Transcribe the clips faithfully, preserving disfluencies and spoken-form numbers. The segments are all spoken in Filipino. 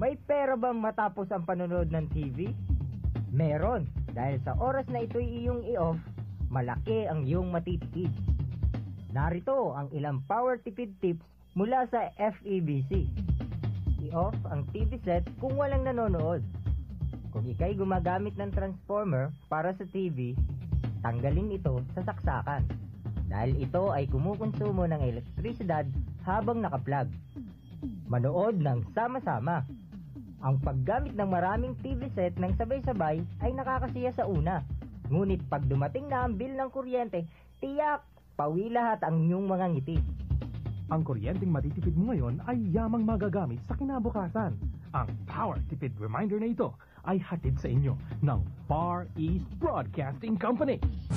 May pera ba matapos ang panonood ng T V? Meron, dahil sa oras na ito'y iyong i-off, malaki ang iyong matitipid. Narito ang ilang power tipid tips mula sa F E B C. I-off ang T V set kung walang nanonood. Kung ikay gumagamit ng transformer para sa T V, tanggalin ito sa saksakan. Dahil ito ay kumukonsumo ng elektrisidad habang nakaplug. Manood ng sama-sama. Ang paggamit ng maraming T V set ng sabay-sabay ay nakakasiya sa una. Ngunit pag dumating na ang bill ng kuryente, tiyak, pawi lahat ang inyong mga ngiti. Ang kuryenteng matitipid mo ngayon ay yamang magagamit sa kinabukasan. Ang Power Tipid Reminder na ito ay hatid sa inyo ng Far East Broadcasting Company.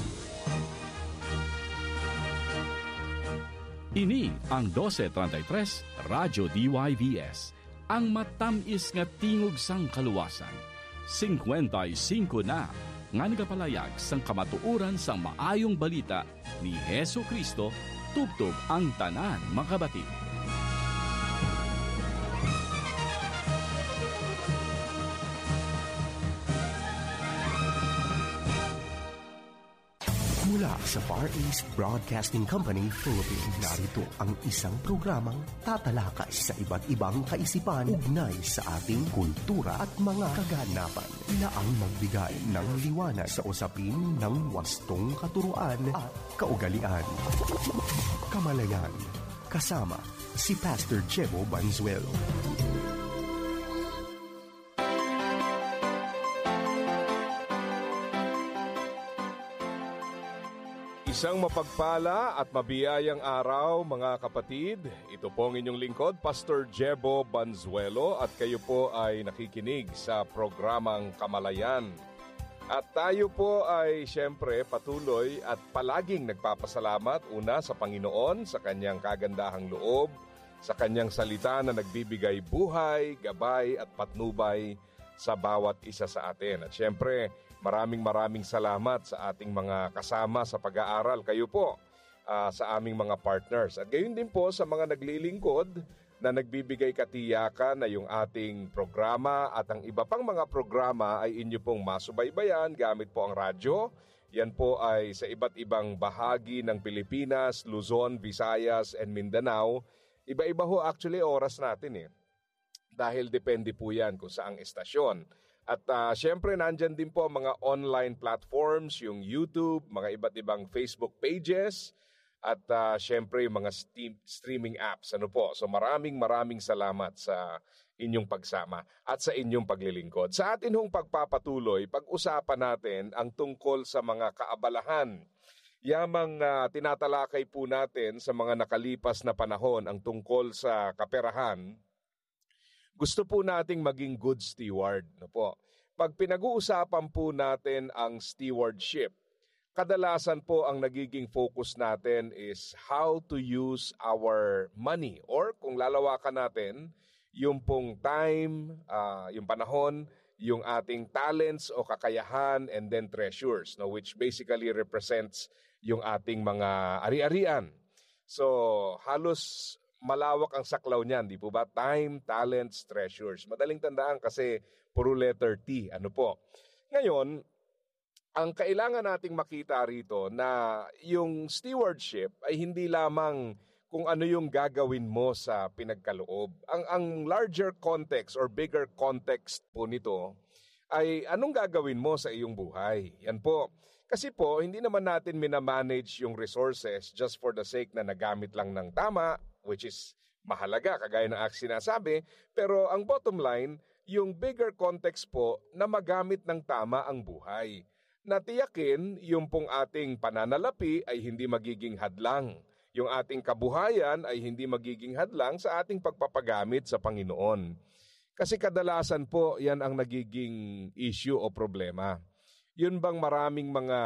Ini ang twelve thirty-three Radyo D Y V S, ang matamis nga tingog sang kaluwasan. fifty-five na nga nagapalayag sang kamatuuran sang maayong balita ni Hesu Kristo, tubtob ang tanan makabati. Mula sa Far East Broadcasting Company, Philippines, narito ang isang programang tatalakay sa iba't ibang kaisipan ugnay sa ating kultura at mga kaganapan na ang magbigay ng liwanag sa usapin ng wastong katuruan at kaugalian. Kamalayan, kasama si Pastor Jebo Banzuelo. Isang mapagpala at mabiyayang araw mga kapatid. Ito po ang inyong lingkod, Pastor Jebo Banzuelo, at kayo po ay nakikinig sa programang Kamalayan. At tayo po ay siyempre patuloy at palaging nagpapasalamat una sa Panginoon sa kanyang kagandahang loob, sa kanyang salita na nagbibigay buhay, gabay at patnubay sa bawat isa sa atin. At siyempre, maraming maraming salamat sa ating mga kasama sa pag-aaral. Kayo po uh, sa aming mga partners. At gayon din po sa mga naglilingkod na nagbibigay katiyakan na yung ating programa at ang iba pang mga programa ay inyo pong masubaybayan gamit po ang radyo. Yan po ay sa iba't ibang bahagi ng Pilipinas, Luzon, Visayas, and Mindanao. Iba-iba ho actually oras natin eh. Dahil depende po yan kung saang estasyon. At uh, syempre nandyan din po mga online platforms, yung YouTube, mga iba't ibang Facebook pages, at uh, syempre yung mga steam, streaming apps. Ano po? So maraming maraming salamat sa inyong pagsama at sa inyong paglilingkod. Sa atin hong pagpapatuloy, pag-usapan natin ang tungkol sa mga kaabalahan. Yamang uh, tinatalakay po natin sa mga nakalipas na panahon ang tungkol sa kaperahan. Gusto po nating maging good steward. No po? Pag pinag-uusapan po natin ang stewardship, kadalasan po ang nagiging focus natin is how to use our money. Or kung lalawakan natin, yung pong time, uh, yung panahon, yung ating talents o kakayahan, and then treasures, no? Which basically represents yung ating mga ari-arian. So halos malawak ang saklaw niyan, di po ba? Time, talents, treasures. Madaling tandaan kasi puro letter T. Ano po? Ngayon, ang kailangan nating makita rito na yung stewardship ay hindi lamang kung ano yung gagawin mo sa pinagkaloob. Ang, ang larger context or bigger context po nito ay anong gagawin mo sa iyong buhay. Yan po. Kasi po, hindi naman natin minamanage yung resources just for the sake na nagamit lang ng tama, which is mahalaga, kagaya ng aking sinasabi. Pero ang bottom line, yung bigger context po na magamit ng tama ang buhay. Natiyakin yung pong ating pananalapi ay hindi magiging hadlang. Yung ating kabuhayan ay hindi magiging hadlang sa ating pagpapagamit sa Panginoon. Kasi kadalasan po, yan ang nagiging issue o problema. Yun bang maraming mga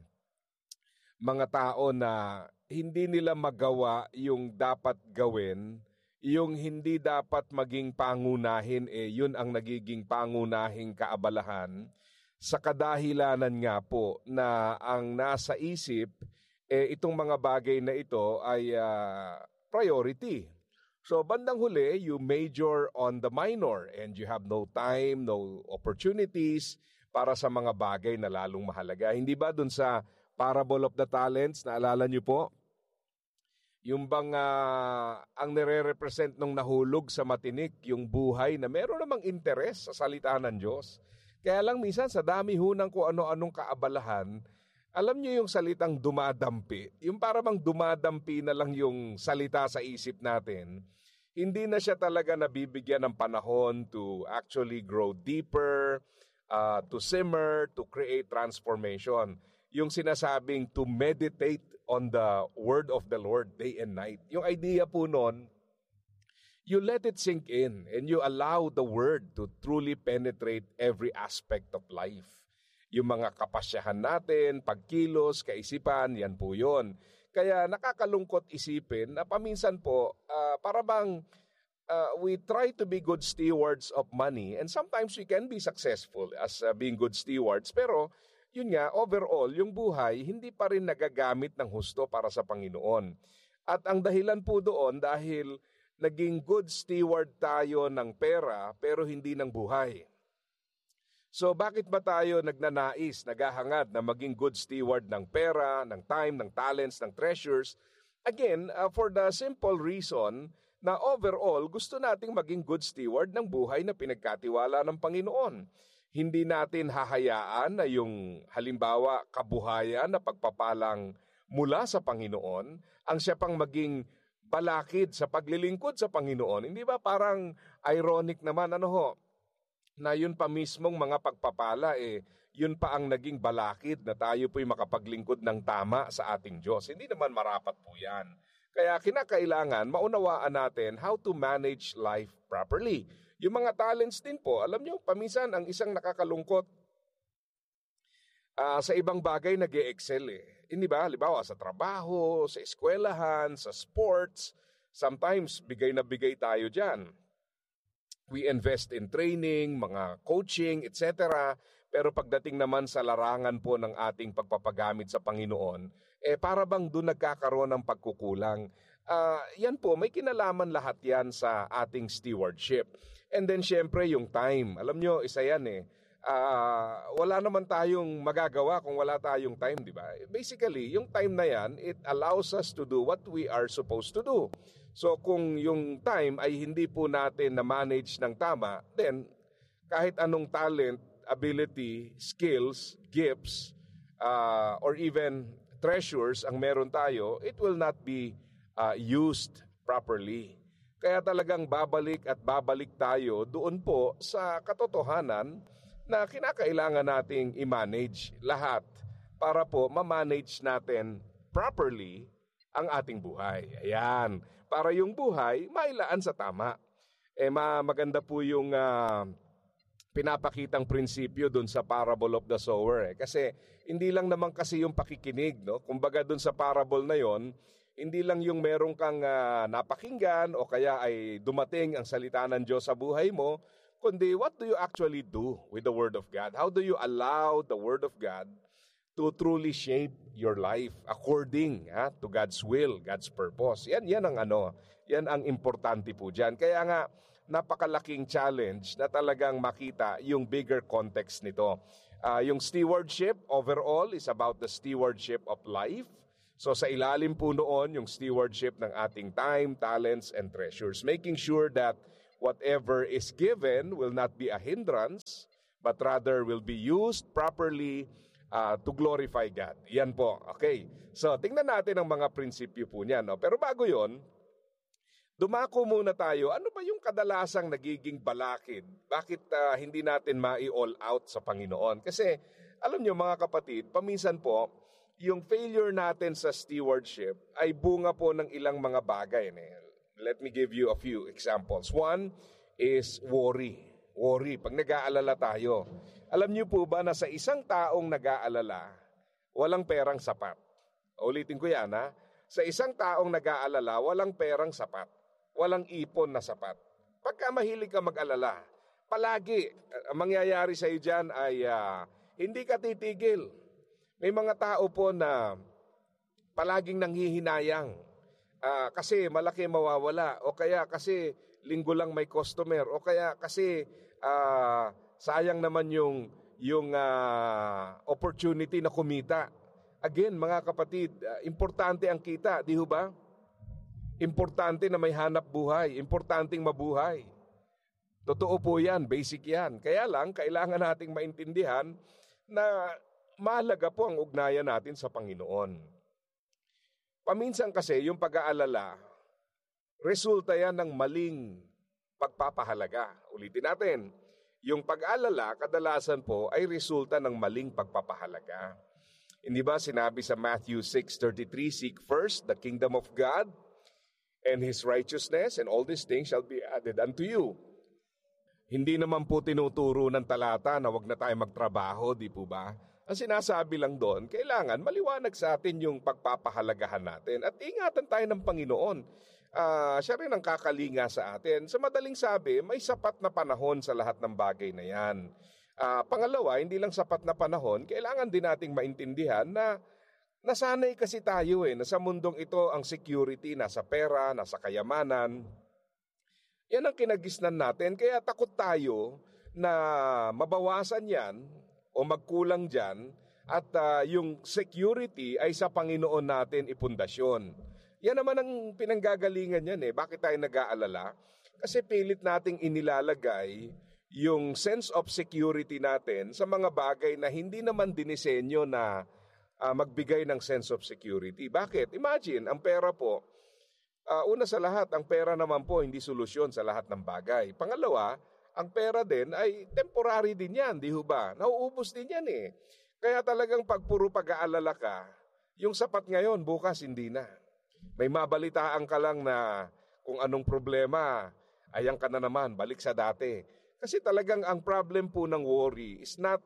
mga tao na hindi nila magawa yung dapat gawin, yung hindi dapat maging pangunahin, eh yun ang nagiging pangunahing kaabalahan, sa kadahilanan nga po na ang nasa isip, eh itong mga bagay na ito ay uh, priority. So bandang huli, you major on the minor and you have no time, no opportunities para sa mga bagay na lalong mahalaga. Hindi ba dun sa Parable of the Talents, naalala niyo po? Yung bang uh, ang nire-represent nung nahulog sa matinik, yung buhay na meron namang interes sa salita ng Diyos. Kaya lang minsan sa dami hunang kung ano-anong kaabalahan, alam niyo yung salitang dumadampi, yung para bang dumadampi na lang yung salita sa isip natin, hindi na siya talaga nabibigyan ng panahon to actually grow deeper, uh, to simmer, to create transformation. Yung sinasabing to meditate on the word of the Lord day and night. Yung idea po nun, you let it sink in and you allow the word to truly penetrate every aspect of life. Yung mga kapasyahan natin, pagkilos, kaisipan, yan po yun. Kaya nakakalungkot isipin na paminsan po, uh, para bang uh, we try to be good stewards of money and sometimes we can be successful as uh, being good stewards. Pero yun nga, overall, yung buhay hindi pa rin nagagamit ng husto para sa Panginoon. At ang dahilan po doon dahil naging good steward tayo ng pera pero hindi ng buhay. So bakit ba tayo nagnanais, naghahangad na maging good steward ng pera, ng time, ng talents, ng treasures? Again, uh, for the simple reason na overall gusto nating maging good steward ng buhay na pinagkatiwala ng Panginoon. Hindi natin hahayaan na yung halimbawa kabuhayan na pagpapalang mula sa Panginoon ang siya pang maging balakid sa paglilingkod sa Panginoon. Hindi ba parang ironic naman ano ho? Na yun pa mismong mga pagpapala, eh, yun pa ang naging balakid na tayo po'y makapaglingkod ng tama sa ating Diyos. Hindi naman marapat po yan. Kaya kinakailangan maunawaan natin how to manage life properly. Yung mga talents din po, alam nyo, paminsan ang isang nakakalungkot, uh, sa ibang bagay nag-e-excel eh. Hindi ba? Halimbawa sa trabaho, sa eskwelahan, sa sports, sometimes bigay na bigay tayo dyan. We invest in training, mga coaching, et cetera. Pero pagdating naman sa larangan po ng ating pagpapagamit sa Panginoon, eh para bang doon nagkakaroon ng pagkukulang. Uh, yan po, may kinalaman lahat yan sa ating stewardship. And then syempre yung time. Alam nyo, isa yan eh. Uh, wala naman tayong magagawa kung wala tayong time, di ba? Basically, yung time na yan, it allows us to do what we are supposed to do. So kung yung time ay hindi po natin na-manage ng tama, then kahit anong talent, ability, skills, gifts, uh, or even treasures ang meron tayo, it will not be uh, used properly. Kaya talagang babalik at babalik tayo doon po sa katotohanan na kinakailangan nating i-manage lahat para po ma-manage natin properly ang ating buhay. Ayan. Para yung buhay, mailaan sa tama. Eh, maganda po yung uh, pinapakitang prinsipyo dun sa Parable of the Sower. Eh. Kasi hindi lang naman kasi yung pakikinig. No? Kumbaga dun sa parable na yon, hindi lang yung merong kang uh, napakinggan o kaya ay dumating ang salita ng Diyos sa buhay mo, kundi what do you actually do with the Word of God? How do you allow the Word of God to truly shape your life according ha, to God's will, God's purpose? Yan, yan ang ano, yan ang importante po dyan. Kaya nga, napakalaking challenge na talagang makita yung bigger context nito. Uh, yung stewardship overall is about the stewardship of life. So sa ilalim po noon, yung stewardship ng ating time, talents, and treasures. Making sure that whatever is given will not be a hindrance, but rather will be used properly uh, to glorify God. Yan po. Okay. So tingnan natin ang mga prinsipyo po niyan. No? Pero bago yon, dumako muna tayo. Ano ba yung kadalasang nagiging balakid? Bakit uh, hindi natin ma-all out sa Panginoon? Kasi alam nyo mga kapatid, paminsan po, yung failure natin sa stewardship ay bunga po ng ilang mga bagay. Let me give you a few examples. One is worry. Worry, pag nag-aalala tayo. Alam niyo po ba na sa isang taong nag-aalala, walang perang sapat? Ulitin ko yan ha. Sa isang taong nag-aalala, walang perang sapat. Walang ipon na sapat. Pagka mahilig ka mag-alala, palagi, ang mangyayari sa iyo dyan ay uh, hindi ka titigil. May mga tao po na palaging nanghihinayang. uh, kasi malaki mawawala, o kaya kasi linggo lang may customer, o kaya kasi uh, sayang naman yung, yung uh, opportunity na kumita. Again, mga kapatid, uh, importante ang kita, di ho ba? Importante na may hanap buhay, importanteng mabuhay. Totoo po yan, basic yan. Kaya lang, kailangan nating maintindihan na mahalaga po ang ugnayan natin sa Panginoon. Paminsan kasi, yung pag-aalala, resulta yan ng maling pagpapahalaga. Ulitin natin, yung pag-aalala, kadalasan po ay resulta ng maling pagpapahalaga. Hindi ba sinabi sa Matthew six thirty-three, "Seek first the kingdom of God and His righteousness, and all these things shall be added unto you." Hindi naman po tinuturo ng talata na wag na tayo magtrabaho, di po ba? Ang sinasabi lang doon, kailangan maliwanag sa atin yung pagpapahalagahan natin at ingatan tayo ng Panginoon. Uh, siya rin ang kakalinga sa atin. Sa madaling sabi, may sapat na panahon sa lahat ng bagay na yan. Uh, pangalawa, hindi lang sapat na panahon, kailangan din nating maintindihan na nasanay kasi tayo eh, na sa mundong ito ang security nasa pera, nasa kayamanan. Yan ang kinagisnan natin, kaya takot tayo na mabawasan yan o magkulang dyan at uh, yung security ay sa Panginoon natin ipundasyon. Yan naman ang pinanggagalingan yan eh. Bakit tayo nag-aalala? Kasi pilit nating inilalagay yung sense of security natin sa mga bagay na hindi naman dinisenyo na uh, magbigay ng sense of security. Bakit? Imagine, ang pera po, uh, una sa lahat, ang pera naman po hindi solusyon sa lahat ng bagay. Pangalawa, ang pera din ay temporary din yan, di ho ba? Nauubos din yan eh. Kaya talagang pag puro pag-aalala ka, yung sapat ngayon, bukas hindi na. May mabalitaan ka lang na kung anong problema, ayan ka na naman, balik sa dati. Kasi talagang ang problem po ng worry is not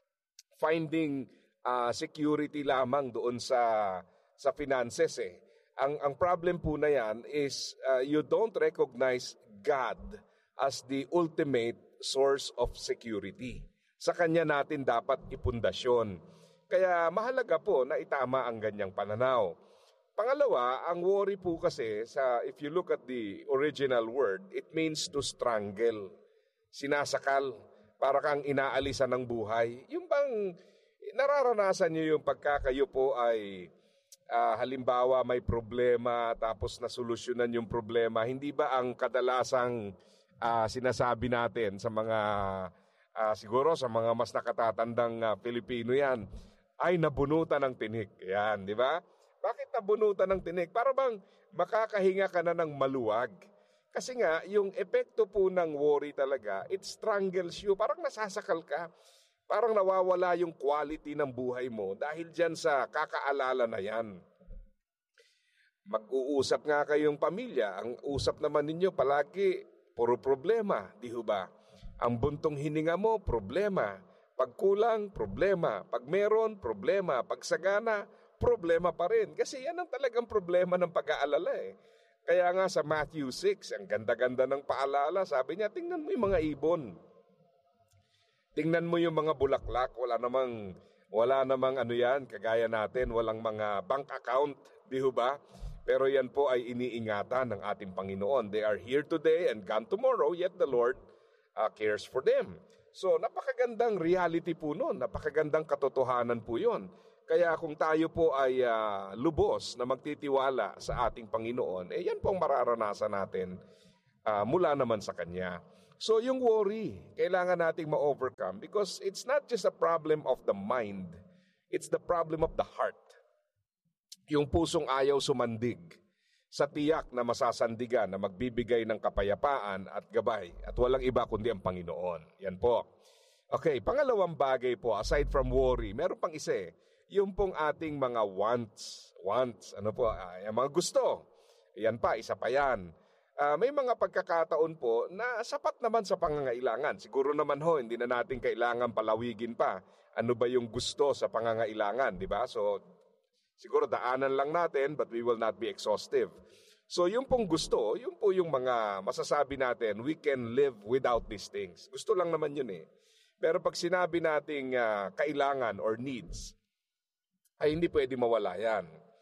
finding uh, security lamang doon sa sa finances eh. Ang ang problem po na yan is uh, you don't recognize God as the ultimate source of security. Sa kanya natin dapat ipundasyon. Kaya mahalaga po na itama ang ganyang pananaw. Pangalawa, ang worry po kasi sa if you look at the original word, it means to strangle. Sinasakal, para kang inaalisan ng buhay. Yung bang nararanasan niyo yung pagkakayo po ay uh, halimbawa may problema tapos nasolusyonan yung problema, hindi ba ang kadalasang uh, sinasabi natin sa mga uh, siguro sa mga mas nakatatandang uh, Pilipino yan, ay nabunutan ng tinik. Yan, di ba? Bakit nabunutan ng tinik? Para bang makakahinga ka na ng maluwag. Kasi nga, yung epekto po ng worry talaga, it strangles you. Parang nasasakal ka. Parang nawawala yung quality ng buhay mo dahil dyan sa kakaalala na yan. Mag-uusap nga kayong pamilya. Ang usap naman ninyo palagi, puro problema. Di ho ba? Ang buntong hininga mo, problema. Pag kulang, problema. Pag meron, problema. Pag sagana, problema pa rin. Kasi yan ang talagang problema ng pag-aalala eh. Kaya nga sa Matthew six, ang ganda-ganda ng paalala, sabi niya, tingnan mo yung mga ibon. Tingnan mo yung mga bulaklak, wala namang, wala namang ano yan, kagaya natin, walang mga bank account, di ho ba? Pero yan po ay iniingatan ng ating Panginoon. They are here today and gone tomorrow, yet the Lord uh, cares for them. So napakagandang reality po nun, napakagandang katotohanan po yun. Kaya kung tayo po ay uh, lubos na magtitiwala sa ating Panginoon, eh yan po ang mararanasan natin uh, mula naman sa Kanya. So yung worry, kailangan nating ma-overcome because it's not just a problem of the mind, it's the problem of the heart. Yung pusong ayaw sumandig sa tiyak na masasandigan na magbibigay ng kapayapaan at gabay at walang iba kundi ang Panginoon. Yan po. Okay, pangalawang bagay po, aside from worry, meron pang isa eh. Yung pong ating mga wants, wants, ano po, uh, yung mga gusto. Yan pa, isa pa yan. Uh, may mga pagkakataon po na sapat naman sa pangangailangan. Siguro naman ho, hindi na natin kailangan palawigin pa. Ano ba yung gusto sa pangangailangan, di ba? So, siguro daanan lang natin, but we will not be exhaustive. So, yung pong gusto, yung po yung mga masasabi natin, we can live without these things. Gusto lang naman yun eh. Pero pag sinabi nating uh, kailangan or needs, ay hindi pwede mawala yan.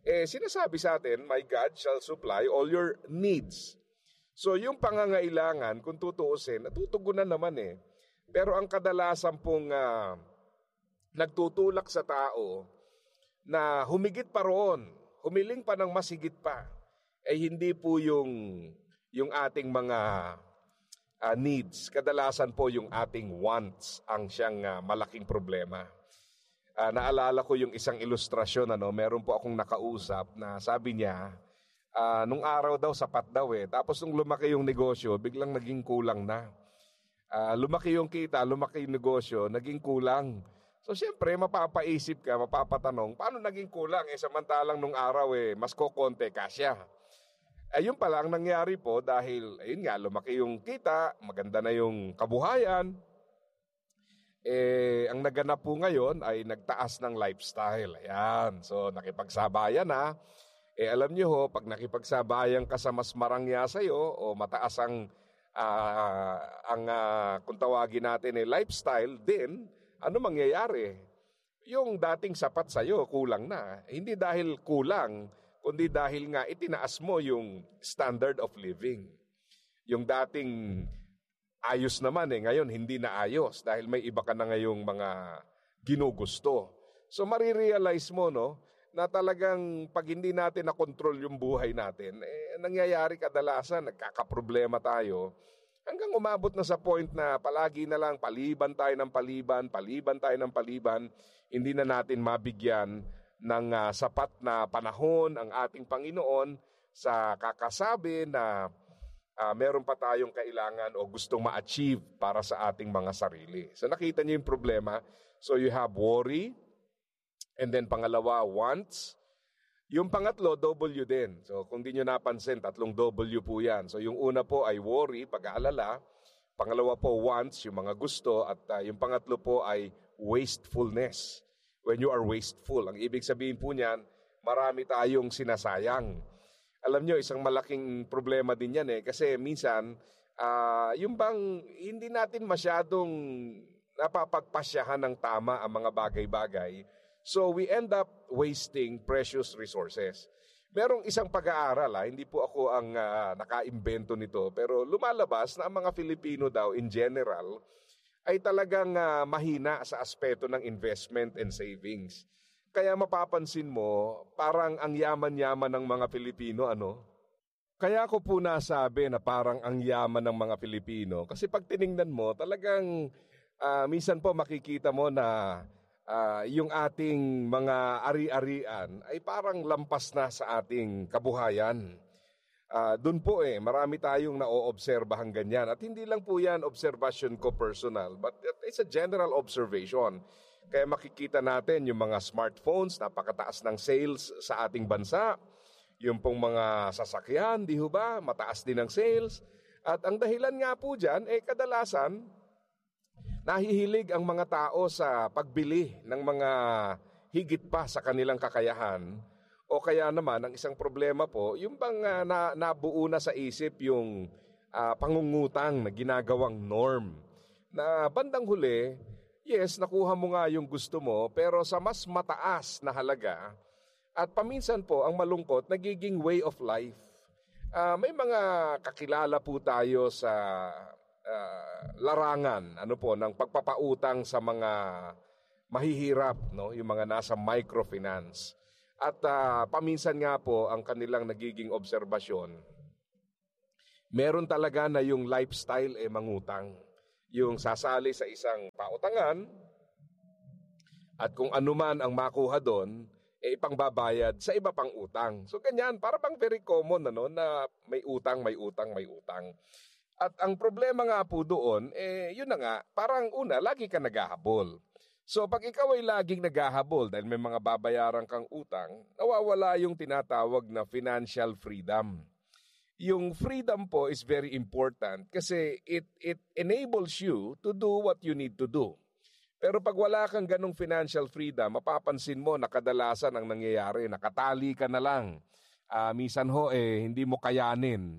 eh sinasabi sa atin, my God shall supply all your needs. So yung pangangailangan, kung tutuusin, natutugunan naman eh. Pero ang kadalasan pong uh, nagtutulak sa tao na humigit pa roon, humiling pa ng mas higit pa, ay hindi po yung, yung ating mga uh, needs. Kadalasan po yung ating wants ang siyang uh, malaking problema. Uh, naalala ko yung isang ilustrasyon, ano, meron po akong nakausap na sabi niya, uh, nung araw daw sapat daw eh. Tapos nung lumaki yung negosyo, biglang naging kulang na. Uh, lumaki yung kita, lumaki yung negosyo, naging kulang. So siyempre, mapapaisip ka, mapapatanong, paano naging kulang? Eh samantalang nung araw eh, mas kokonte kasya. Ayun pala ang nangyari po dahil, ayun nga, lumaki yung kita, maganda na yung kabuhayan. Eh, ang naganap po ngayon ay nagtaas ng lifestyle. Ayan. So, nakipagsabayan na. Eh, alam niyo ho, pag nakipagsabayan ka sa mas marangya sa'yo o mataas ang, uh, ang uh, kung tawagin natin eh, lifestyle din, ano mangyayari? Yung dating sapat sa'yo, kulang na. Hindi dahil kulang, kundi dahil nga itinaas mo yung standard of living. Yung dating ayos naman eh, ngayon hindi na ayos dahil may iba ka na ngayong mga ginugusto. So marirealize mo no, na talagang pag hindi natin na-control yung buhay natin, eh, nangyayari kadalasan, nagkakaproblema tayo, hanggang umabot na sa point na palagi na lang paliban tayo ng paliban, paliban tayo ng paliban, hindi na natin mabigyan ng uh, sapat na panahon ang ating Panginoon sa kakasabi na Uh, meron pa tayong kailangan o gustong ma-achieve para sa ating mga sarili. So nakita niyo yung problema. So you have worry, and then pangalawa, wants. Yung pangatlo, W din. So kung di nyo napansin, tatlong W po yan. So yung una po ay worry, pag-aalala. Pangalawa po, wants, yung mga gusto. At uh, yung pangatlo po ay wastefulness. When you are wasteful. Ang ibig sabihin po niyan, marami tayong sinasayang. Alam nyo, isang malaking problema din yan eh. Kasi minsan, uh, yung bang hindi natin masyadong napapagpasyahan ng tama ang mga bagay-bagay. So we end up wasting precious resources. Merong isang pag-aaral, ha? Hindi po ako ang uh, nakaimbento nito. Pero lumalabas na ang mga Filipino daw in general ay talagang uh, mahina sa aspeto ng investment and savings. Kaya mapapansin mo, parang ang yaman-yaman ng mga Pilipino, ano? Kaya ko po nasabi na parang ang yaman ng mga Pilipino. Kasi pag tiningnan mo, talagang uh, minsan po makikita mo na uh, yung ating mga ari-arian ay parang lampas na sa ating kabuhayan. Uh, Doon po eh, marami tayong na-oobserbahan ganyan. At hindi lang po yan observation ko personal, but it's a general observation. Kaya makikita natin yung mga smartphones, napakataas ng sales sa ating bansa. Yung pong mga sasakyan, di ho ba? Mataas din ang sales. At ang dahilan nga po dyan, eh kadalasan, nahihilig ang mga tao sa pagbili ng mga higit pa sa kanilang kakayahan. O kaya naman, ang isang problema po, yung bang uh, na, nabuo na sa isip yung uh, pangungutang na ginagawang norm. Na bandang huli, yes, nakuha mo nga yung gusto mo, pero sa mas mataas na halaga. At paminsan po, ang malungkot, nagiging way of life. Uh, may mga kakilala po tayo sa uh, larangan, ano po, ng pagpapautang sa mga mahihirap, no? Yung mga nasa microfinance. At uh, paminsan nga po, ang kanilang nagiging obserbasyon, meron talaga na yung lifestyle eh mangutang. Yung sasali sa isang pautangan at kung anuman ang makuha doon, eh ipangbabayad sa iba pang utang. So ganyan, para bang very common ano, na may utang, may utang, may utang. At ang problema nga po doon, eh yun na nga, parang una, lagi ka naghahabol. So pag ikaw ay laging naghahabol dahil may mga babayaran kang utang, nawawala yung tinatawag na financial freedom. Yung freedom po is very important kasi it it enables you to do what you need to do. Pero pag wala kang ganong financial freedom, mapapansin mo na kadalasan ang nangyayari, nakatali ka na lang. Uh, minsan ho, eh, hindi mo kayanin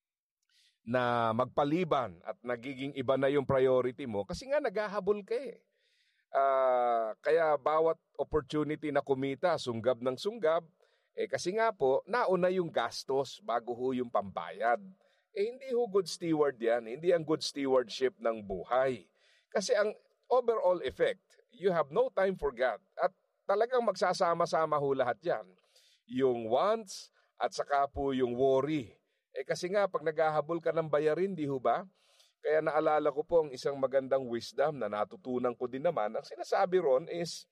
na magpaliban at nagiging iba na yung priority mo kasi nga naghahabol ka eh. Uh, kaya bawat opportunity na kumita, sunggab ng sunggab, Eh kasi nga po, nauna yung gastos bago ho yung pambayad. Eh hindi ho good steward yan. Hindi ang good stewardship ng buhay. Kasi ang overall effect, you have no time for God. At talagang magsasama-sama ho lahat yan. Yung wants at saka po yung worry. Eh kasi nga, pag naghahabol ka ng bayarin, di ho ba? Kaya naalala ko po ang isang magandang wisdom na natutunan ko din naman. Ang sinasabi ron is,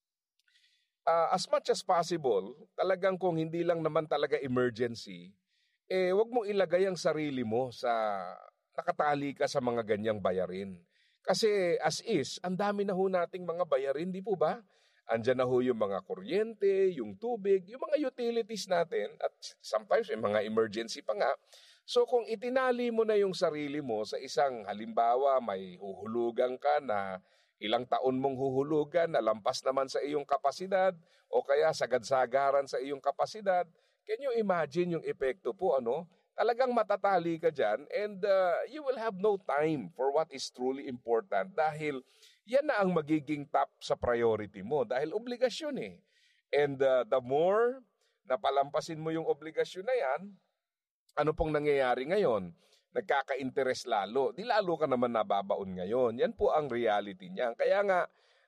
uh, as much as possible, talagang kung hindi lang naman talaga emergency, eh wag mong ilagay ang sarili mo sa nakatali ka sa mga ganyang bayarin. Kasi as is, ang dami na ho nating mga bayarin, di po ba? Andyan na ho yung mga kuryente, yung tubig, yung mga utilities natin, at sometimes may mga emergency pa nga. So kung itinali mo na yung sarili mo sa isang halimbawa, may huhulugan ka na ilang taon mong huhulugan na lampas naman sa iyong kapasidad o kaya sagad-sagaran sa iyong kapasidad, can you imagine yung epekto po, ano? Talagang matatali ka dyan and uh, you will have no time for what is truly important dahil yan na ang magiging top sa priority mo dahil obligasyon eh. And uh, the more na palampasin mo yung obligasyon na yan, ano pong nangyayari ngayon? Nagkaka-interest lalo. Di lalo ka naman nababaon ngayon. Yan po ang reality niya. Kaya nga,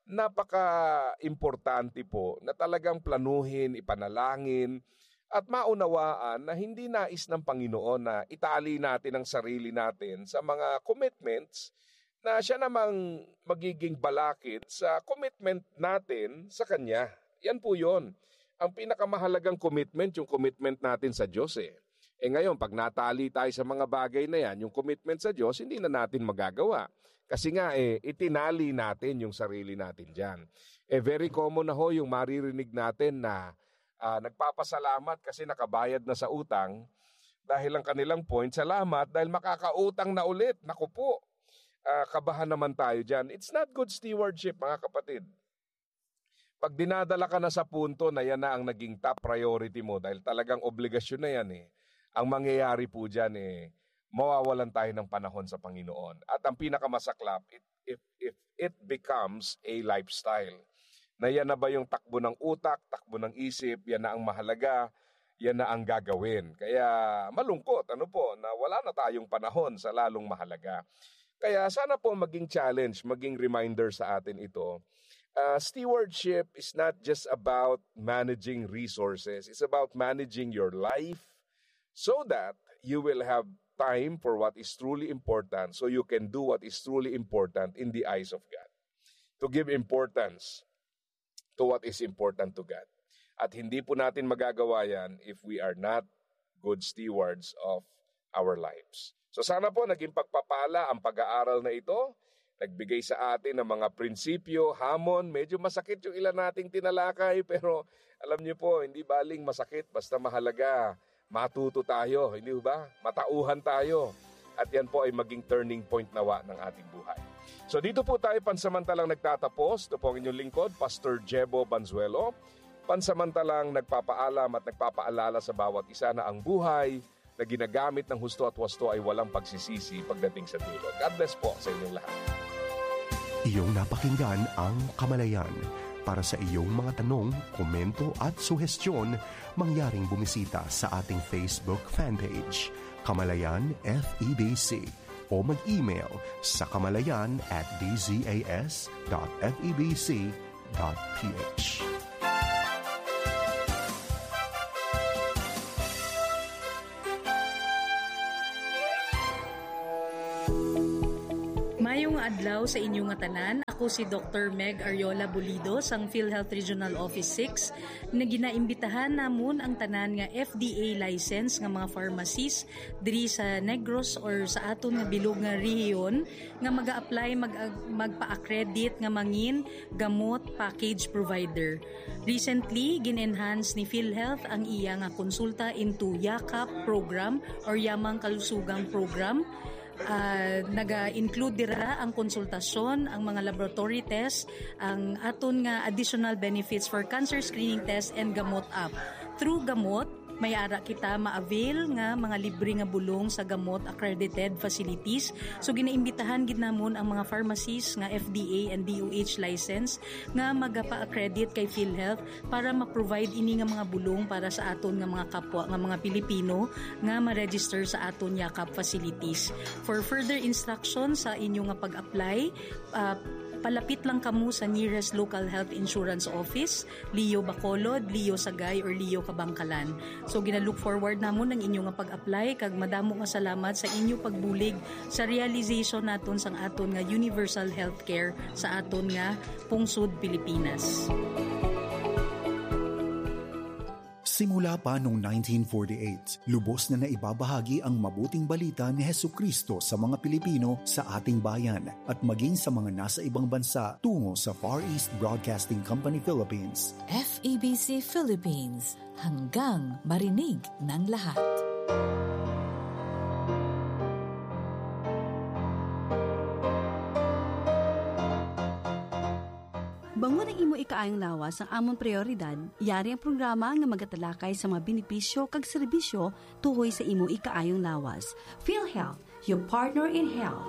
napaka-importante po na talagang planuhin, ipanalangin, at maunawaan na hindi nais ng Panginoon na itali natin ang sarili natin sa mga commitments na siya namang magiging balakid sa commitment natin sa Kanya. Yan po yun. Ang pinakamahalagang commitment, yung commitment natin sa Diyos eh. Eh ngayon, pag natali tayo sa mga bagay na yan, yung commitment sa Diyos, hindi na natin magagawa. Kasi nga eh, itinali natin yung sarili natin dyan. Eh very common na ho yung maririnig natin na Uh, nagpapasalamat kasi nakabayad na sa utang dahil ang kanilang point, salamat dahil makakautang na ulit. Naku po, uh, kabahan naman tayo dyan. It's not good stewardship, mga kapatid. Pag dinadala ka na sa punto na yan na ang naging top priority mo dahil talagang obligasyon na yan eh, ang mangyayari po dyan eh, mawawalan tayo ng panahon sa Panginoon. At ang pinakamasaklap, it, if, if it becomes a lifestyle, na yan na ba yung takbo ng utak, takbo ng isip, yan na ang mahalaga, yan na ang gagawin. Kaya malungkot, ano po, na wala na tayong panahon sa lalong mahalaga. Kaya sana po maging challenge, maging reminder sa atin ito. Uh, stewardship is not just about managing resources. It's about managing your life so that you will have time for what is truly important so you can do what is truly important in the eyes of God. To give importance to what is important to God. At hindi po natin magagawa yan if we are not good stewards of our lives. So sana po naging pagpapala ang pag-aaral na ito. Nagbigay sa atin ng mga prinsipyo, hamon. Medyo masakit yung ilan nating tinalakay pero alam niyo po, hindi baling masakit. Basta mahalaga, matuto tayo. Hindi ba? Matauhan tayo. At yan po ay maging turning point nawa ng ating buhay. So dito po tayo pansamantalang nagtatapos. Ito po ang inyong lingkod, Pastor Jebo Banzuelo. Pansamantalang nagpapaalam at nagpapaalala sa bawat isa na ang buhay na ginagamit ng husto at wasto ay walang pagsisisi pagdating sa dulo. God bless po sa inyong lahat. Iyong napakinggan ang Kamalayan. Para sa iyong mga tanong, komento at suhestyon, mangyaring bumisita sa ating Facebook fanpage, Kamalayan F E B C. O mag-email sa kamalayan at d z a s dot f e b c dot p h. Mayong adlaw sa inyong nga tanan. Ako si Doctor Meg Ariola Bulido sang PhilHealth Regional Office six na ginaimbitahan namon ang tanan nga F D A license nga mga pharmacies diri sa Negros or sa aton nga bilog nga rehiyon nga maga-apply mag magpa-accredit nga mangin gamot package provider. Recently, gin-enhance ni PhilHealth ang iya nga konsulta into YAKAP program or Yamang Kalusugang program. Uh, naga-include dira ang konsultasyon, ang mga laboratory test, ang aton nga additional benefits for cancer screening test and gamot app. Through gamot, may ara kita ma-avail nga mga libre nga bulong sa gamot accredited facilities. So ginaimbitahan gid namon ang mga pharmacies nga F D A and D O H license nga magapa-accredit kay PhilHealth para ma-provide ini nga mga bulong para sa aton nga mga kapwa nga mga Pilipino nga ma-register sa aton yakap facilities. For further instructions sa inyo nga pag-apply, uh, palapit lang kamo sa nearest local health insurance office, Leo Bacolod, Leo Sagay, or Leo Kabangkalan. So gina-look forward namon ng inyo nga pag-apply, kag madamo nga salamat sa inyo pagbulig sa realization naton sang aton nga universal healthcare sa aton nga pungsod Pilipinas. Simula pa noong nineteen forty-eight, lubos na naibabahagi ang mabuting balita ni Hesukristo sa mga Pilipino sa ating bayan at maging sa mga nasa ibang bansa tungo sa Far East Broadcasting Company Philippines. F E B C Philippines, hanggang marinig ng lahat. Bangon ang imo ikaayong lawas ang amon prioridad, yari ang programa nga magatalakay sa mga benepisyo kag serbisyo tuhoy sa imo ikaayong lawas. PhilHealth, your partner in health.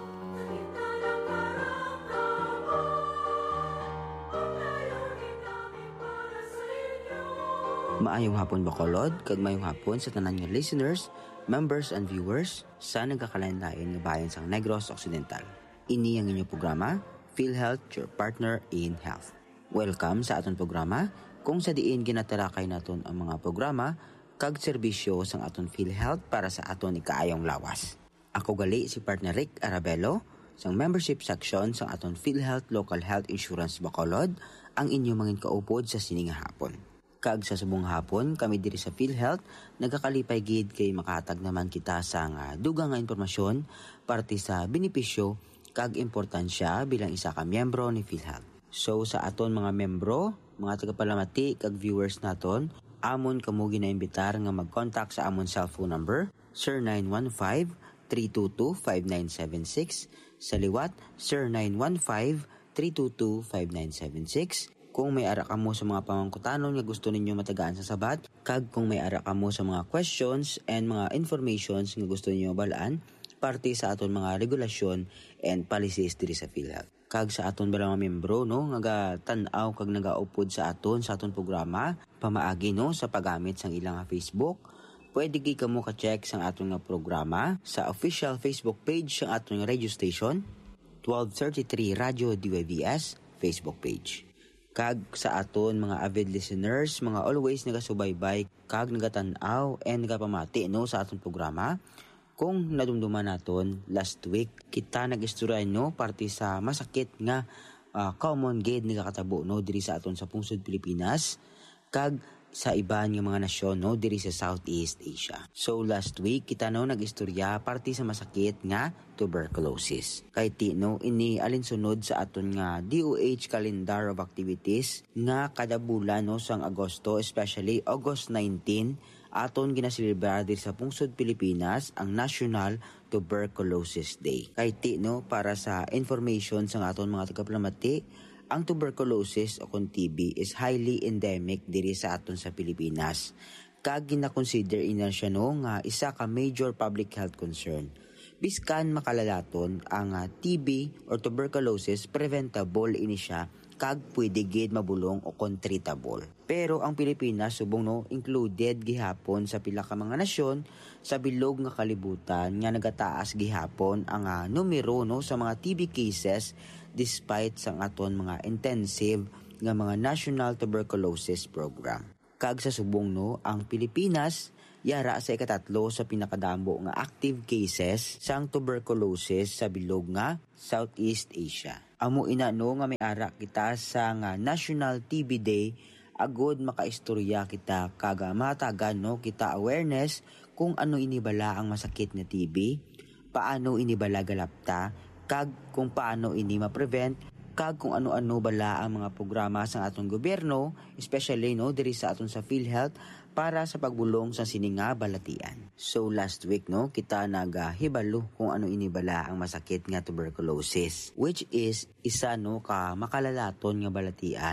Maayong hapon Bacolod, kag maayong hapon sa tanan nga listeners, members and viewers sa nagkakalandain nga bayan sang Negros Occidental. Ini ang inyong programa, PhilHealth, your partner in health. Welcome sa aton programa kung sa diin ginatalakay naton ang mga programa kag serbisyo sang aton PhilHealth para sa aton ikaayong lawas. Ako gali si partner Rick Arabelo sang membership section sang aton PhilHealth Local Health Insurance Bacolod, ang inyong mangin kaupod sa sining hapon. Kag sa subong hapon kami diri sa PhilHealth nagakalipay gid kay makahatag naman kita sa nga dugang nga impormasyon parte sa benepisyo kag importansya bilang isa ka miyembro ni PhilHealth. So sa aton mga membro, mga tagapalamati kag viewers naton, amon kamo ginaimbitar nga mag-contact sa amon cellphone number zero nine one five, three two two, five nine seven six, sa liwat zero nine one five, three two two, five nine seven six. Kung may ara kamo sa mga pamangkutanon nga gusto ninyo matagaan sa sabat, kag kung may ara kamo sa mga questions and mga informations nga gusto ninyo balaan parte sa aton mga regulasyon and policies diri sa PhilHealth. Kag sa aton bala mga membro no nga tan-aw kag nagaupod sa aton sa aton programa pamaagi no sa paggamit sang ilang nga Facebook, pwede gid kamo ka-check sang aton nga programa sa official Facebook page sang aton nga radio station twelve thirty-three Radio D Y V S Facebook page. Kag sa aton mga avid listeners, mga always nagasubaybay kag nagatan-aw and nagapamati no sa aton programa. Kung nadumduman naton last week, kita nag-istorya no parte sa masakit nga uh, common gid ni kakatabo no diri sa aton sa pungsod Pilipinas kag sa iban nga mga nasyon no diri sa Southeast Asia. So last week kita no nag-istorya parte sa masakit nga tuberculosis. Kay ti no ini alinsunod sa aton nga D O H calendar of activities nga kada bulan no sang Agosto, especially August nineteenth, aton ginaselebrar diri sa pungsod Pilipinas ang National Tuberculosis Day. Kay ti no para sa information sa aton mga tagapalamati, ang tuberculosis o kung T B is highly endemic diri sa aton sa Pilipinas. Kag gina-consider ina siya no nga isa ka major public health concern. Biskan makalalaton ang uh, T B or tuberculosis, preventable ini siya kag pwede gid mabulong o treatable. Pero ang Pilipinas subong no included gihapon sa pila ka mga nasyon sa bilog nga kalibutan nga nagataas gihapon ang uh, numero no sa mga T B cases despite sang aton mga intensive nga mga National Tuberculosis Program. Kag sa subong no ang Pilipinas yara sa ikatatlo sa pinakadambo nga active cases sang tuberculosis sa bilog nga Southeast Asia. Amo ina no nga may ara kita sa nga National T B Day agod makaistorya kita kaga matagan no kita awareness kung ano inibala ang masakit na T B, paano inibala galapta, kag kung paano ini ma-prevent, kag kung ano-ano bala ang mga programa sa atong gobyerno, especially no diri sa aton sa PhilHealth para sa pagbulong sa sininga balatian. So last week no kita nagahibalo kung ano inibala ang masakit nga tuberculosis, which is isa no ka makalalaton nga balatian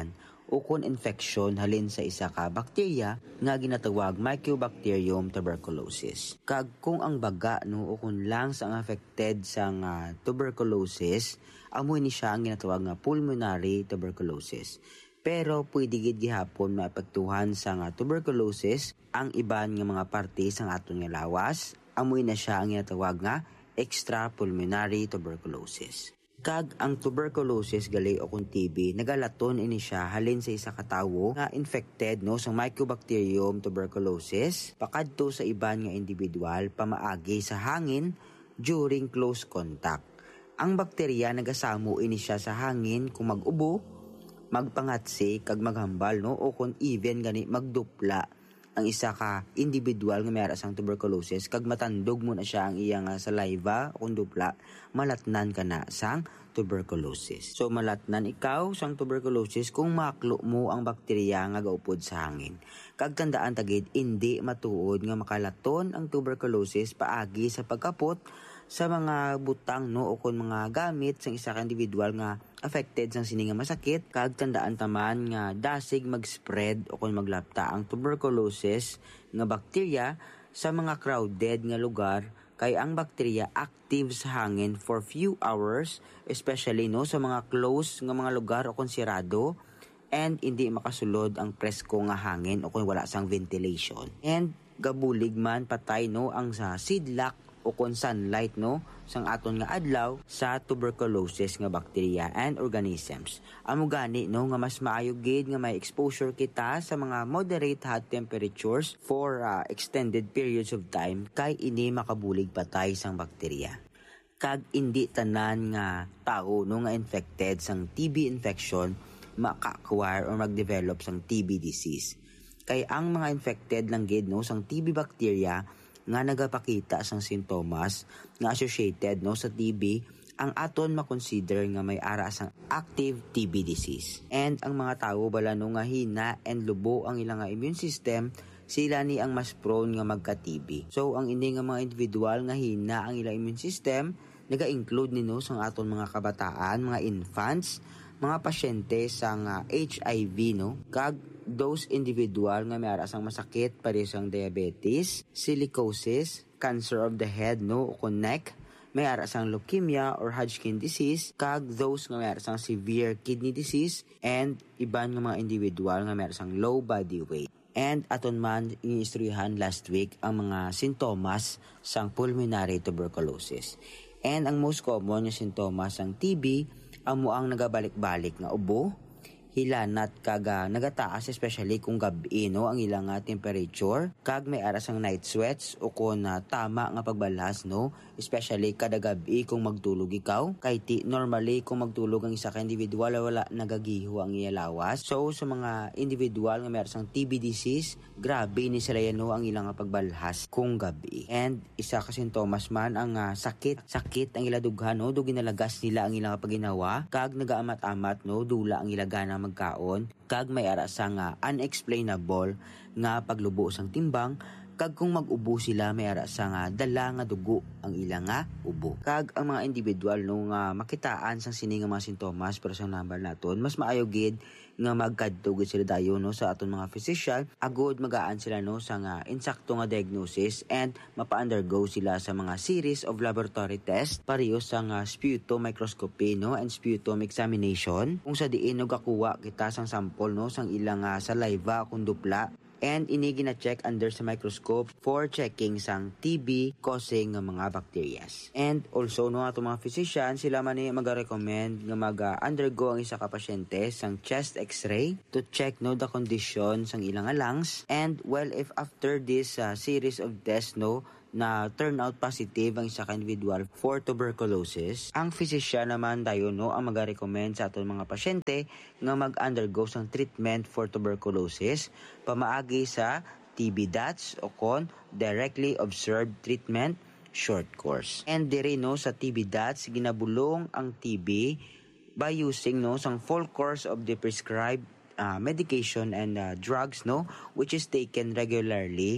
ukon infeksyon halin sa isa ka bakterya nga ginatawag Mycobacterium tuberculosis. Kag kung ang baga no ukon lang sa affected sa uh, tuberculosis, amoy ni siya ang ginatawag nga pulmonary tuberculosis. Pero pwede gid gihapon maapektuhan sa nga tuberculosis ang iban nga mga parte sa aton nga lawas, amoy na siya ang ginatawag nga extrapulmonary tuberculosis. Kag ang tuberculosis gali o kung T B, nagalaton ini siya halin sa isa ka tawo nga infected no sa Mycobacterium tuberculosis pakadto sa iban nga individual pamaagi sa hangin during close contact. Ang bakterya nagasamo ini siya sa hangin kung mag-ubo, magpangatsi kag maghambal no o kung even gani magdupla ang isa ka individual nga may sang tuberculosis kag matandog mo na siya ang iyang uh, saliva o dupla, malatnan ka na sang tuberculosis. So malatnan ikaw sang tuberculosis kung maklo mo ang bakterya nga gaupod sa hangin. Kag tandaan tagid indi matuod nga makalaton ang tuberculosis paagi sa pagkapot sa mga butang no o kun mga gamit sang isa ka individual nga affected sang sini nga masakit. Kag tandaan taman nga dasig mag-spread o kun maglapta ang tuberculosis nga bakterya sa mga crowded nga lugar kay ang bakterya active sa hangin for few hours, especially no sa mga close nga mga lugar o kun sirado, and hindi makasulod ang presko nga hangin o kun wala sang ventilation. And gabulig man patay no ang sa seedlack o kung sunlight no sang aton nga adlaw sa tuberculosis nga bacteria and organisms. Amo gani no nga mas maayo gid nga may exposure kita sa mga moderate hot temperatures for uh, extended periods of time kay ini makabulig patay sang bacteria. Kag indi tanan nga tao no nga infected sang T B infection maka-acquire or mag-develop sang T B disease. Kay ang mga infected lang gid no sang T B bacteria nga nagapakita sang sintomas nga associated no sa T B, ang aton makonsider nga may ara sang active T B disease. And ang mga tawo bala no nga hina and lubo ang ilang immune system, sila ni ang mas prone nga magka-T B. So ang ini nga mga individual nga hina ang ilang immune system, naga-include ni no sang aton mga kabataan, mga infants, mga pasyente sang uh, H I V no, kag those individual nga may ara sang masakit pare sang diabetes, silicosis, cancer of the head no o neck, may ara sang leukemia or Hodgkin disease, kag those nga may ara sang severe kidney disease, and iban nga mga individual nga may ara sang low body weight. And aton man iniistruhan last week ang mga sintomas sang pulmonary tuberculosis. And ang most common nga sintomas sang T B amo ang nagabalik-balik nga ubo, hilanat kag uh, nagataas especially kung gabi no ang ilang uh, temperature, kag may aras ang night sweats o kung uh, tama nga pagbalas no, especially kada gabi kung magtulog ikaw kay ti normally kung magtulog ang isa ka individual wala nagagiho ang iya lawas. So sa mga individual nga may aras ang T B disease, grabe ni sila yan no ang ilang uh, pagbalhas kung gabi. And isa ka sintomas man ang uh, sakit sakit ang ila dughan no, dugin nalagas nila ang ilang paginawa, kag nagaamat-amat no, dula ang ilagana magkaon, kag may ara sa nga unexplainable nga paglubo sang timbang, kag kung mag-ubo sila may ara sa nga dala nga dugo ang ilang nga ubo. Kag ang mga individual no nga makitaan sang sini nga mga sintomas pero sa number naton, mas maayo gid nga magkadto gid sila dayon no sa aton mga physician, agud magaan sila no sa nga insakto nga diagnosis and mapa-undergo sila sa mga series of laboratory test pareho sa nga sputum microscopy no and sputum examination, kung sa diin no gakuha kita sang sample no sang ilang uh, saliva kung dupla, and ini gina-check under sa microscope for checking sang T B causing nga mga bacterias. And also no ato mga physician, sila man ni mag-recommend nga mag-undergo ang isa ka pasyente sang chest x-ray to check no the condition sang ilang lungs. And well, if after this uh, series of tests no na turn out positive ang isa ka individual for tuberculosis, ang physician naman dayon no ang mag-recommend sa aton mga pasyente nga mag-undergo sang treatment for tuberculosis pamaagi sa T B D A T S o kon directly observed treatment short course. And diri no sa T B D A T S ginabulong ang T B by using no sang full course of the prescribed uh, medication and uh, drugs no which is taken regularly.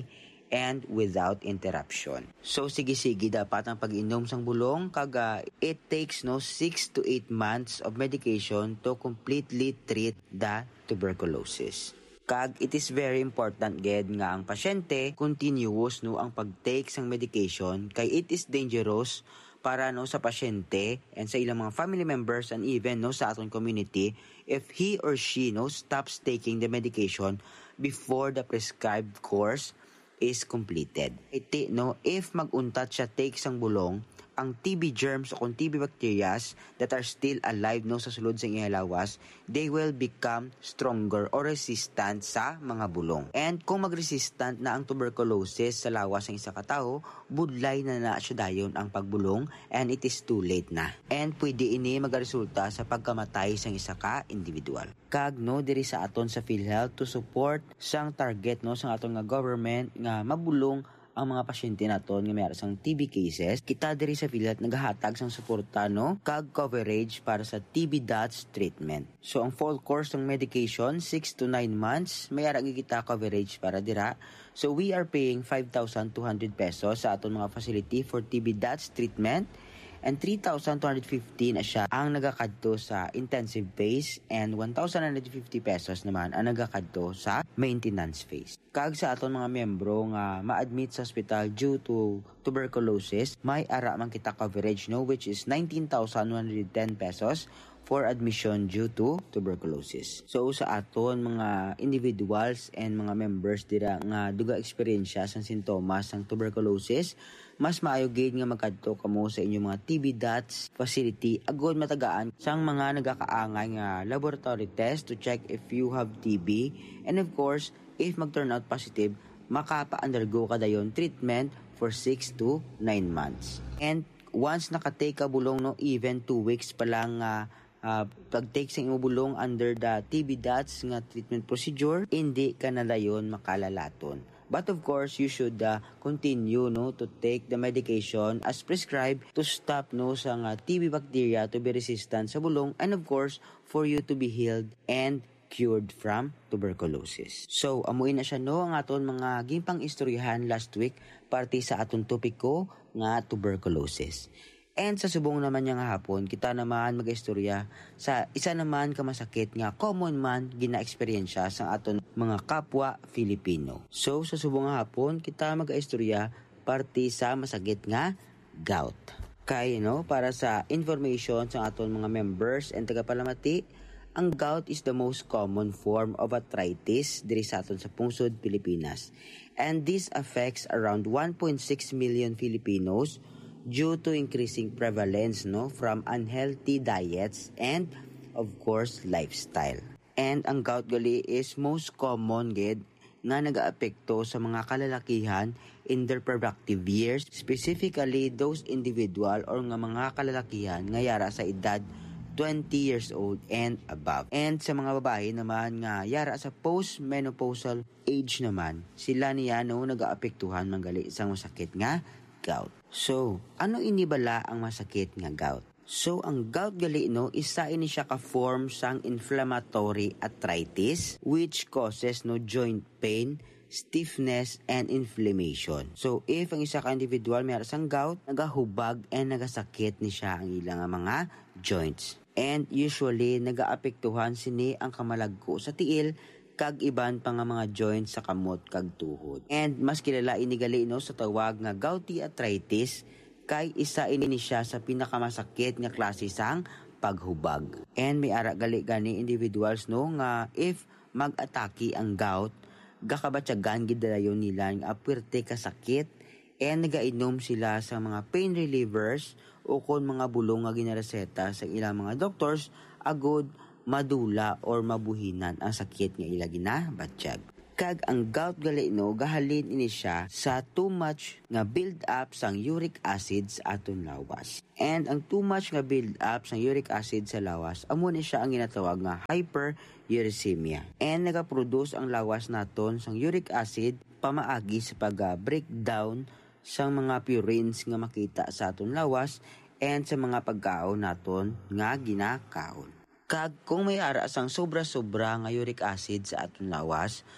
and without interruption. So sige-sige dapat ang pag-inom sang bulong kag uh, it takes no six to eight months of medication to completely treat the tuberculosis. Kag it is very important ged nga ang pasyente continuous no ang pag-take sang medication kay it is dangerous para no sa pasyente and sa ilang mga family members and even no sa aton community if he or she no stops taking the medication before the prescribed course is completed. Iti no if maguntat siya take sang bulong ang T B germs o kung T B bacterias that are still alive no sa sulod sa iyang lawas, they will become stronger or resistant sa mga bulong. And kung magresistant na ang tuberculosis sa lawas ng isa ka tawo, budlay na na siya dayon ang pagbulong and it is too late na. And pwede ini magaresulta sa pagkamatay sang isa ka individual. Kag no diri sa aton sa PhilHealth to support sang target no sang aton nga government nga mabulong ang mga pasyente naton nga mayroon sang T B cases, kita diri sa PhilHealth nagahatag sang suporta no kag coverage para sa T B D A T S treatment. So ang full course ng medication six to nine months may ara kita coverage para dira. So we are paying five thousand two hundred pesos sa aton mga facility for T B D A T S treatment and three thousand two hundred fifty na siya ang nagakadto sa intensive phase and one thousand one hundred fifty pesos naman ang nagakadto sa maintenance phase. Kag sa aton mga miyembro nga ma-admit sa hospital due to tuberculosis, may ara man kita coverage no which is nineteen thousand one hundred ten pesos for admission due to tuberculosis. So sa aton mga individuals and mga members dira nga duga eksperyensya sa sintomas ng tuberculosis, mas maayo gid nga magkadto kamo sa inyong mga T B D A T S facility agud matagaan sang mga nagakaangay nga laboratory test to check if you have T B, and of course if mag-turn out positive makapa-undergo ka dayon treatment for six to nine months. And once nakatake ka bulong no even two weeks pa lang uh, uh, pag-take sa imong bulong under the T B D A T S nga treatment procedure, hindi ka na dayon makalalaton. But of course, you should uh, continue no to take the medication as prescribed to stop no sa uh, T B bacteria to be resistant sa bulong, and of course, for you to be healed and cured from tuberculosis. So, amuin na siya no ang aton mga gimpang istoryahan last week parte sa aton topiko nga tuberculosis. And sa subong naman niya nga hapon, kita naman mag-istorya sa isa naman ka masakit nga common man gina-eksperyensya sa aton mga kapwa Filipino. So sa subong nga hapon, kita mag-istorya parte sa masakit nga gout. Kay no, para sa information sa aton mga members and tagapalamati, ang gout is the most common form of arthritis diri sa aton sa pungsod Pilipinas. And this affects around one point six million Filipinos due to increasing prevalence no from unhealthy diets and of course lifestyle. And ang gout gali is most common gid nga nagaapekto sa mga kalalakihan in their productive years, specifically those individual or nga mga kalalakihan nga yara sa edad twenty years old and above. And sa mga babae naman nga yara sa post-menopausal age naman, sila niya no nagaapektuhan manggali isang masakit nga gout. So, ano inibala ang masakit nga gout? So, ang gout gali no, isa ini siya ka-form sang inflammatory arthritis which causes no joint pain, stiffness, and inflammation. So, if ang isa ka individual may sang gout, nagahubag and nagasakit ni siya ang ilang mga joints. And usually, nagaapektuhan sini ang kamalagko sa tiil kag iban pa nga mga joints sa kamot kag tuhod. And mas kilala ini gali no sa tawag nga gouty arthritis kay isa ini siya sa pinakamasakit nga klase sang paghubag. And may ara gali gani individuals no nga if mag-atake ang gout, gakabatyagan gid dayon nila nga apwerte ka sakit and nagainom sila sa mga pain relievers o kon mga bulong nga ginareseta sa ilang mga doctors agud madula or mabuhinan ang sakit nga ila ginabatyag. Kag ang gout gali no gahalin ini siya sa too much nga build up sang uric acid sa aton lawas. And ang too much nga build up sang uric acid sa lawas amo ni siya ang ginatawag nga hyperuricemia. And nagaproduce ang lawas naton sang uric acid pamaagi sa pag-breakdown sang mga purines nga makita sa aton lawas and sa mga pagkaon naton nga ginakaon. Kag kung may ara sang sobra-sobra nga uric acid sa aton lawas,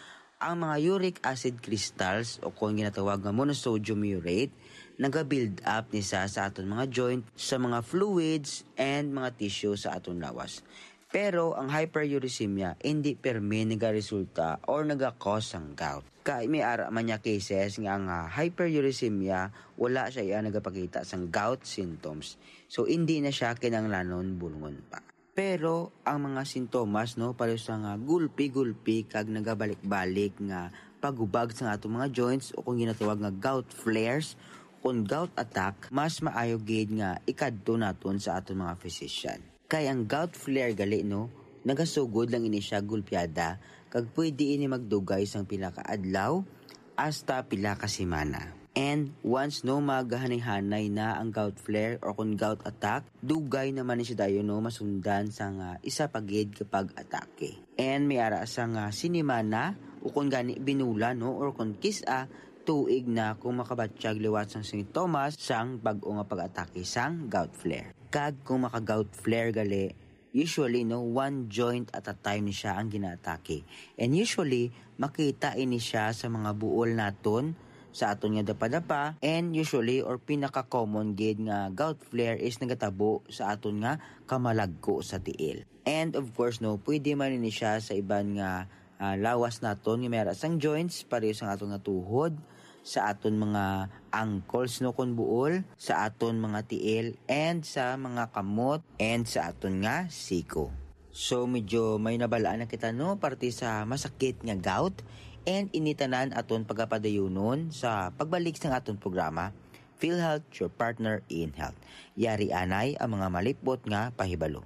ang mga uric acid crystals o kung ginatawag nga monosodium urate naga-build up ni sa sa aton mga joint, sa mga fluids and mga tissue sa aton lawas. Pero ang hyperuricemia hindi permi nagaresulta or naga-cause ang gout. Kay may ara man niya cases nga ang uh, hyperuricemia wala siya iya nagapakita sang gout symptoms. So hindi na siya kinanglanon bulngon pa. Pero ang mga sintomas no pareho sa nga gulpi-gulpi kag nagabalik-balik nga pagubag sa atong mga joints o kung ginatawag nga gout flares, kung gout attack, mas maayo gid nga ikadto naton sa aton mga physician. Kay ang gout flare gali no, nagasugod lang ini siya gulpiada kag pwede ini magdugay sang pila ka adlaw hasta pila ka semana. And once no maghanay-hanay na ang gout flare or kung gout attack, dugay naman ni siya dayon no masundan sang uh, isa pagid kapag atake. And may ara sang uh, sinimana o kung gani binula no or kung kisa tuig na kung makabatsyag liwat sang sintomas sang bag-o nga pag-atake sang gout flare. Kag kung maka-gout flare gali, usually no one joint at a time ni siya ang ginaatake. And usually makita ini siya sa mga buol naton sa aton nga dapadapa, and usually or pinaka-common gid nga gout flare is nagatabo sa aton nga kamalagko sa tiil. And of course no, pwede man ini siya sa iban nga uh, lawas naton nga mayara sang joints pareho sa aton nga tuhod, sa aton mga ankles no kon buol, sa aton mga tiil, and sa mga kamot, and sa aton nga siko. So medyo may nabalaan na kita no parte sa masakit nga gout, and initanan aton pagapadayunon sa pagbalik sa aton programa PhilHealth, your partner in health. Yari anay ang mga malipot nga pahibalo.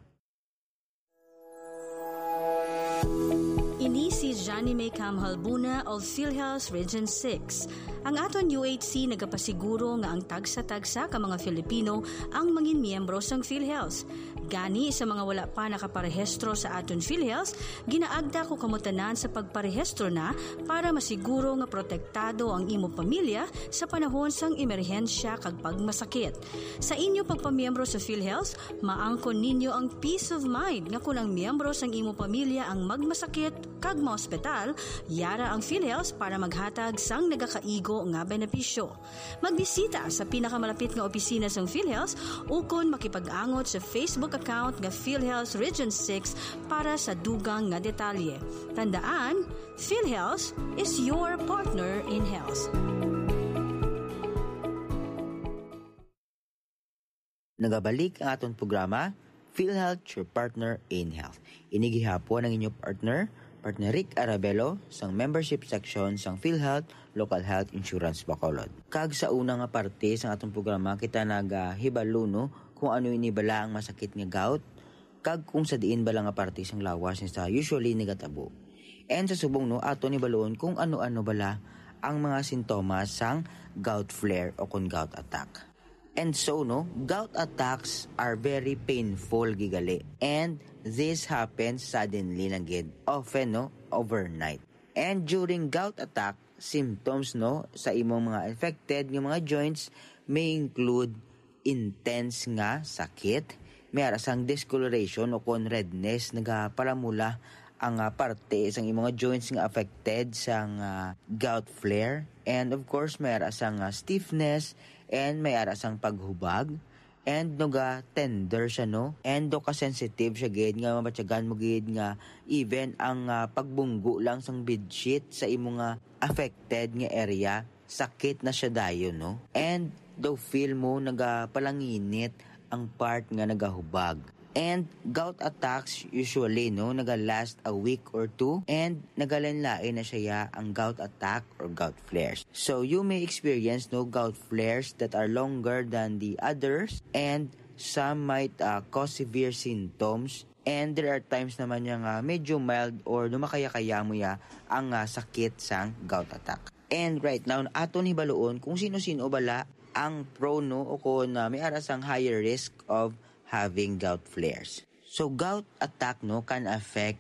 Ini si Johnny May Camhalbuna of PhilHealth Region six. Ang aton U H C nagapasiguro nga ang tagsa-tagsa ka mga Filipino ang mangin miyembro sang PhilHealth. Gani sa mga wala pa nakaparehistro sa aton PhilHealth, ginaagda ko kamutanan sa pagparehistro na para masiguro nga protektado ang imo pamilya sa panahon sang emerhensya kag pagmasakit. Sa inyo pagpamiyembro sa PhilHealth, maangkon ninyo ang peace of mind nga kung ang miyembro sang imo pamilya ang magmasakit kag maospital, yara ang PhilHealth para maghatag sang nagakaigo nga benepisyo. Magbisita sa pinakamalapit nga opisina sang PhilHealth ukon makipag-angot sa Facebook account nga PhilHealth Region six para sa dugang nga detalye. Tandaan, PhilHealth is your partner in health. Nagabalik ang aton programa, PhilHealth, your partner in health. Inigihapon ang inyong partner, Partner Rick Arabelo, sang membership section sang PhilHealth Local Health Insurance Bacolod. Kag sa una nga parte sang atong programa, kita nagahibalo no kung ano inibala ang masakit nga gout, kag kung sa diin bala nga parte sang lawas ni sa usually negatabo. And sa subong no, ato ni baloon kung ano-ano bala ang mga sintomas sang gout flare o kung gout attack. And so no, gout attacks are very painful gigali. And this happens suddenly lang gid, often no, overnight. And during gout attack, symptoms no sa imong mga affected nga mga joints may include intense nga sakit, may arasang discoloration o kon redness nagaparamula ang uh, parte sa imong mga joints nga affected sa uh, gout flare, and of course may arasang uh, stiffness, and may arasang paghubag, and noga tender siya no, and do ka sensitive siya gid nga mabatyagan mo gid nga even ang uh, pagbunggo lang sang bedsheet sa imong uh, affected nga area sakit na siya dayon no, and do feel mo naga palanginit ang part nga nagahubag. And gout attacks usually no naga-last a week or two, and nagalanlain na siya ang gout attack or gout flares. So you may experience no gout flares that are longer than the others, and some might uh, cause severe symptoms, and there are times naman yung uh, medyo mild or numakaya-kaya mo ya ang uh, sakit sang gout attack. And right now ato ni baloon kung sino-sino bala ang prone no o kung uh, may arasang higher risk of having gout flares. So gout attack no can affect